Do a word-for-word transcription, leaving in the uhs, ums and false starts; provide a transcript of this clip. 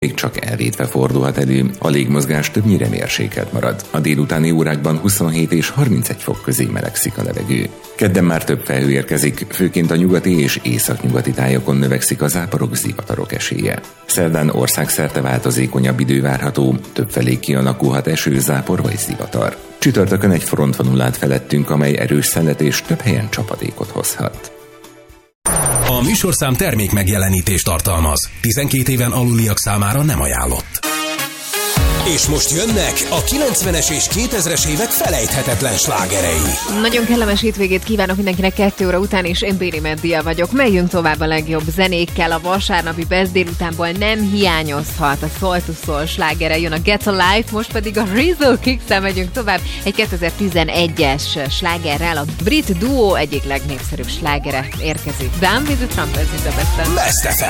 még csak elvétve fordulhat elő, a légmozgás többnyire mérsékelt marad. A délutáni órákban huszonhét és harmincegy fok közé melegszik a levegő. Kedden már több felhő érkezik, főként a nyugati és északnyugati tájakon növekszik a záporok, zivatarok esélye. Szerdán országszerte változékonyabb idő várható, többfelé kialakulhat eső, zápor vagy zivatar. Csütörtökön egy frontvonul át felettünk, amely erős szelet és több helyen csapadékot hozhat. A műsorszám termék megjelenítést tartalmaz. tizenkét éven aluliak számára nem ajánlott. És most jönnek a kilencvenes és kétezres évek felejthetetlen slágerei. Nagyon kellemes hétvégét kívánok mindenkinek kettő óra után, és én Béri Meddia vagyok. Megyünk tovább a legjobb zenékkel. A vasárnapi Best délutánból nem hiányozhat a Soul to Soul slágere. Jön a Get a Life, most pedig a Rizzo Kicks-szel megyünk tovább. Egy kétezer-tizenegyes slágerrel a brit duó egyik legnépszerűbb slágere érkezik. Down with the Trumpets in the Best. Best ef em.